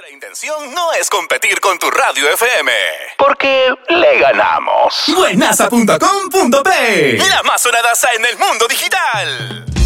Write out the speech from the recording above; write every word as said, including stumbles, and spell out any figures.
Nuestra intención no es competir con tu radio F M, porque le ganamos. Buenaza punto com punto pe, la más sonadaza en el mundo digital.